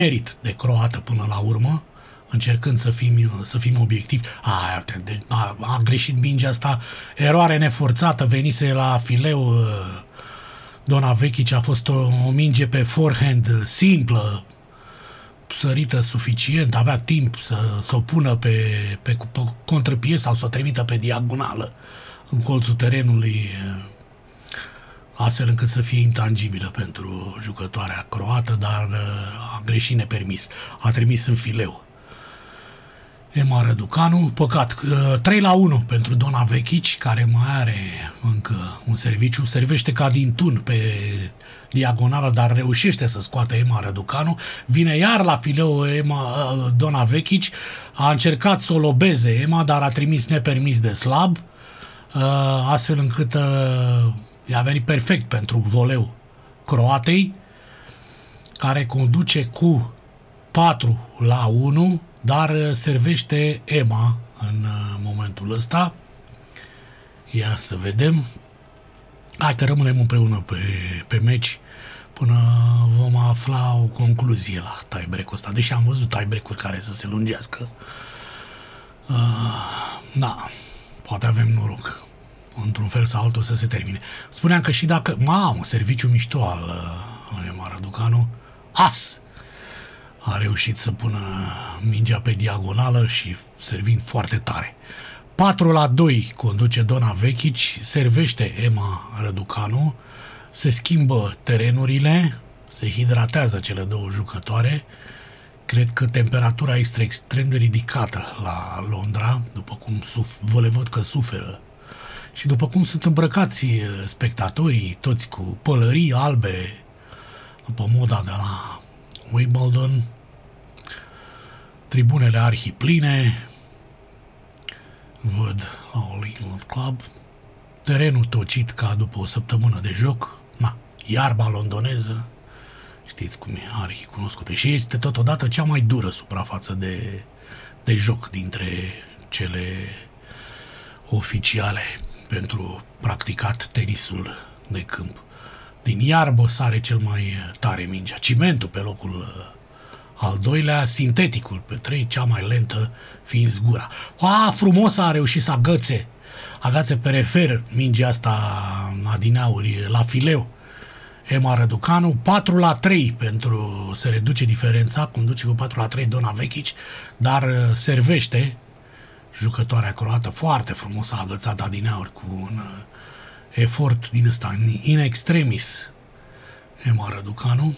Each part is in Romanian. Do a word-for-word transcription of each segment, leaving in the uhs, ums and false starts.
merit de croată până la urmă, încercând să fim, să fim obiectivi. A, a, a greșit mingea asta, eroare neforțată, venise la fileu Dona Vekic, a fost o, o minge pe forehand simplă, sărită suficient, avea timp să, să o pună pe, pe, pe contrapie sau să o trimită pe diagonală în colțul terenului, astfel încât să fie intangibilă pentru jucătoarea croată, dar a greșit nepermis. A trimis în fileu Emma Răducanu. Păcat, trei la unu pentru Dona Vekic, care mai are încă un serviciu, servește ca din tun pe diagonală, dar reușește să scoată Emma Răducanu. Vine iar la fileu Emma, Dona Vekic, a încercat să o lobeze Emma, dar a trimis nepermis de slab, astfel încât i-a venit perfect pentru voleu croatei, care conduce cu patru la unu, dar servește Emma în momentul ăsta. Ia să vedem. Hai că rămânem împreună pe, pe meci până vom afla o concluzie la tie-break-ul ăsta, deși am văzut tie-break-uri care să se lungească. Uh, da, poate avem noroc într-un fel sau altul să se termine. Spuneam că și dacă... Mamă, serviciu mișto al lui Emma Răducanu. As! A reușit să pună mingea pe diagonală și servind foarte tare. patru la doi conduce Dona Vekic, servește Emma Răducanu, se schimbă terenurile, se hidratează cele două jucătoare. Cred că temperatura este extrem de ridicată la Londra, după cum suf- vă le văd că suferă. Și după cum sunt îmbrăcați spectatorii, toți cu pălării albe, după moda de la Wimbledon, tribunele arhipline, văd la All England Club, terenul tocit ca după o săptămână de joc, na, iarba londoneză, știți cum e, arhi cunoscută, și este totodată cea mai dură suprafață de, de joc dintre cele oficiale pentru practicat tenisul de câmp. Din iarbă sare cel mai tare mingea, cimentul pe locul al doilea, sinteticul pe trei, cea mai lentă fiind zgura. A, frumos a reușit să agățe, agațe pe refer mingea asta adineauri la fileu Emma Răducanu. patru la trei pentru se reduce diferența, conduce cu patru la trei Dona Vekic, dar servește jucătoarea croată foarte frumos, a agățat adineauri cu un efort din ăsta in extremis. Emma Răducanu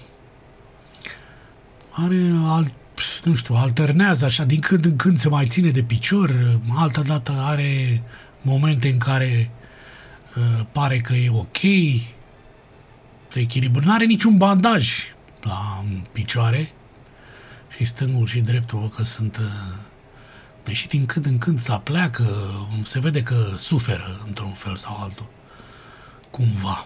are, alt, nu știu, alternează așa, din când în când se mai ține de picior, altă dată are momente în care uh, pare că e ok, de echilibru. N-are niciun bandaj la picioare și stângul și dreptul, vă că sunt, uh, deși din când în când se apleacă, se vede că suferă într-un fel sau altul, cumva.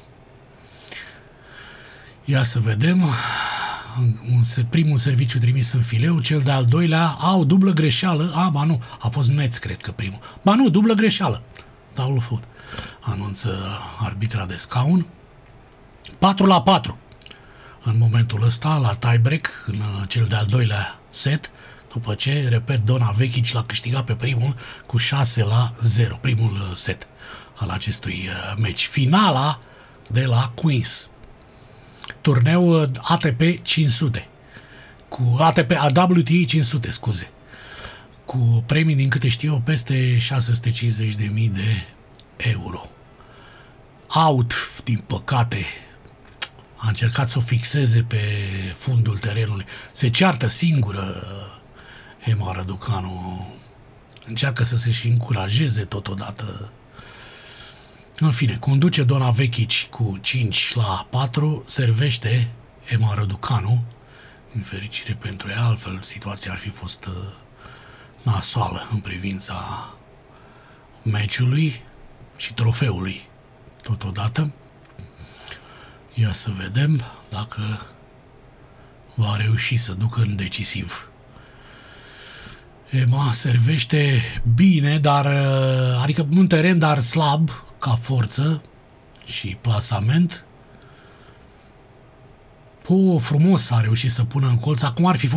Ia să vedem. Un, primul serviciu trimis în fileu, cel de-al doilea, au dublă greșeală, a, ba nu, a fost Metz, cred că primul, ba nu, dublă greșeală, double fault, anunță arbitra de scaun. patru la patru în momentul ăsta, la tie-break, în cel de-al doilea set, după ce, repet, Dona Vekic l-a câștigat pe primul cu șase la zero, primul set al acestui meci. Finala de la Queens, turneu A T P cinci sute, cu A T P, W T A cinci sute, scuze, cu premii, din câte știu eu, peste șase sute cincizeci de mii de euro. Out, din păcate, a încercat să o fixeze pe fundul terenului. Se ceartă singură Emma Răducanu, încearcă să se și încurajeze totodată. În fine, conduce Dona Vekic cu cinci la patru, servește Emma Răducanu, din fericire pentru ea, altfel situația ar fi fost uh, nasoală în privința meciului și trofeului totodată. Ia să vedem dacă va reuși să ducă în decisiv. Emma servește bine, dar, adică în teren, dar slab ca forță și plasament. Oh, frumos a reușit să pună în colț. Acum ar fi fost